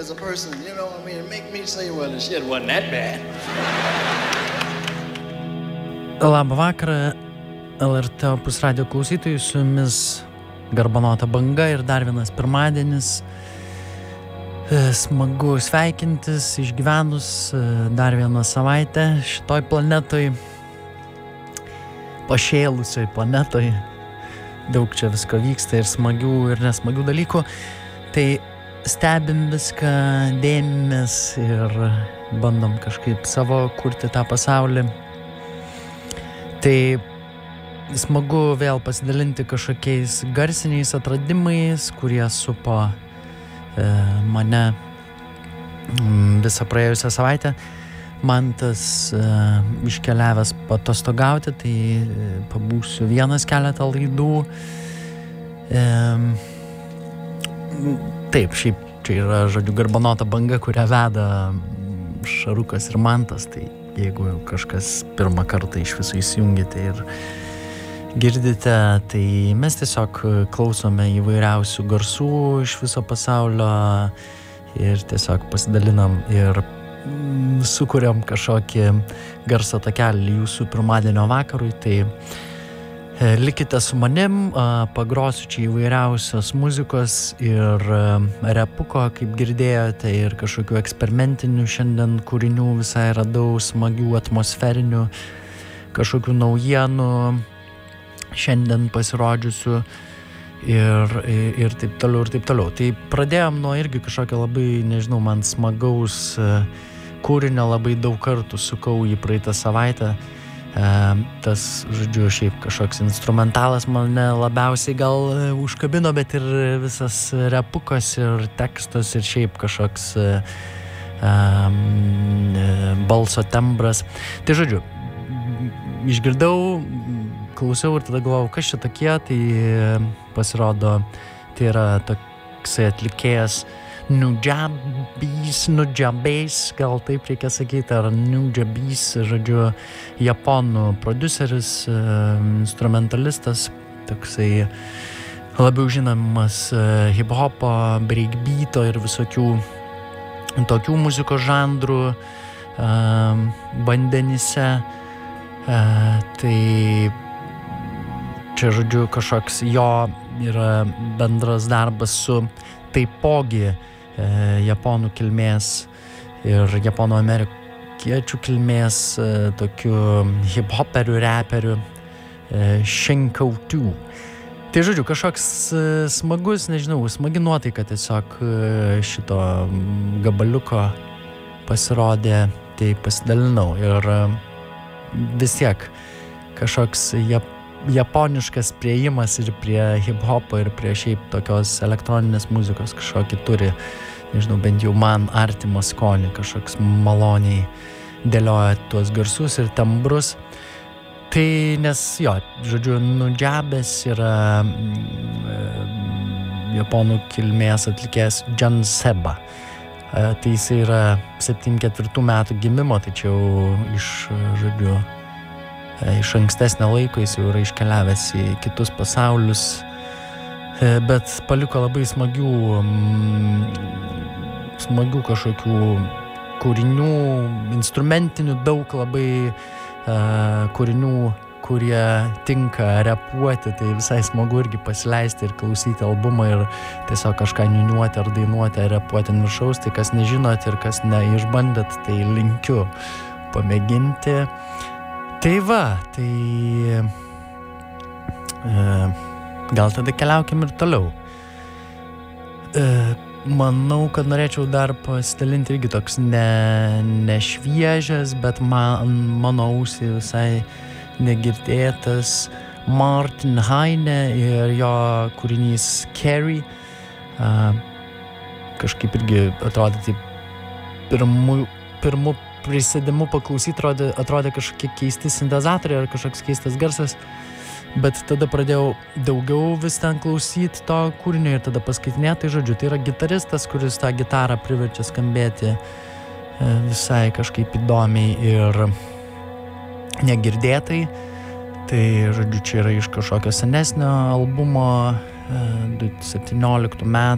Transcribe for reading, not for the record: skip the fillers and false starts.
as a person, you know, I mean, make me say, well, the shit wasn't that bad. Labą vakarą, LRT Opus radio klausytojai, su jumis Garbanota banga ir dar vienas pirmadienis. Smagu sveikintis, išgyvenus dar vieną savaitę šitoj planetoj, pašėlusioj planetoj. Daug čia visko vyksta ir smagių ir nesmagių dalykų. Tai stebim viską, dėmės ir bandom kažkaip savo kurti tą pasaulį. Tai smagu vėl pasidalinti kažkokiais garsiniais atradimais, kurie supo mane visą praėjusią savaitę. Mantas iškeliavęs patostogauti, tai pabūsiu vienas keletą laidų. Taip, šiaip čia yra, žodžiu, Garbanota banga, kurią veda Šarukas ir Mantas. Tai jeigu kažkas pirmą kartą iš viso įsijungite ir girdite, tai mes tiesiog klausome įvairiausių garsų iš viso pasaulio ir tiesiog pasidalinam ir sukuriam kažkokį garso takelį jūsų pirmadienio vakarui. Tai likite su manim, pagrosiu čia įvairiausios muzikos ir repuko, kaip girdėjote, ir kažkokių eksperimentinių šiandien kūrinių visai radau, smagių, atmosferinių, kažkokių naujienų šiandien pasirodžiusių ir taip toliau ir taip toliau. Tai pradėjom nuo irgi kažkokio labai, nežinau, man smagaus kūrinio, labai daug kartų sukau jį praeitą savaitę. Tas, žodžiu, šiaip kažkoks instrumentalas mane labiausiai gal užkabino, bet ir visas repukas ir tekstas ir šiaip kažkoks balso tembras. Tai, žodžiu, išgirdau, klausiau ir tada galvojau, kas čia tokie, tai pasirodo, tai yra toksai atlikėjas Nujabes, gal taip reikia sakyti, ar Nujabes, žodžiu, japonų produceris, instrumentalistas, toksai labiau žinomas hip-hopo, breakbeato ir visokių tokių muzikos žanrų vandenyse. Tai čia, žodžiu, kažkoks jo yra bendras darbas su taipogi japonų kilmės ir japonų-amerikiečių kilmės tokiu hip-hoperiu, reperiu Shinkoutu. Tai, žodžiu, kažkoks smagus, nežinau, smagi nuotaika tiesiog šito gabaliuko pasirodė, tai pasidalinau ir vis tiek kažkoks japoniškas priėjimas ir prie hip-hopo ir prie šiaip tokios elektroninės muzikos kažkokį turi, nežinau, bent jau man artimą skonį, kažkoks maloniai dėlioja tuos garsus ir tembrus. Tai nes jo, žodžiu, Nujabes yra japonų kilmės atlikėjas Jan Seba. Tai jis yra 74 metų gimimo, tai čia jau iš ankstesnio laiko jis jau yra iškeliavęs į kitus pasaulius, bet paliko labai smagių kažkokių kūrinių, instrumentinių, daug labai kūrinių, kurie tinka repuoti, tai visai smagu irgi pasileisti ir klausyti albumą ir tiesiog kažką niūniuoti ar dainuoti ar repuoti ant viršaus. Tai kas nežinot ir kas neišbandėt, tai linkiu pamėginti. Tai va, tai gal tada keliaukim ir toliau. Manau, kad norėčiau dar pasidalinti irgi toks nešviežias, bet mano ausį visai negirdėtas Martin Heine ir jo kūrinys Carrie. Kažkaip irgi atrodė taip pirmu prisėdimu paklausyti, atrodė kažkokie keisti sintezatoriai ar kažkoks keistas garsas, bet tada pradėjau daugiau vis ten klausyti to kūrinio ir tada paskaitinėti. Tai, žodžiu, tai yra gitaristas, kuris tą gitarą priverčia skambėti visai kažkaip įdomiai ir negirdėtai. Tai, žodžiu, čia yra iš kažkokio senesnio albumo 17 metų.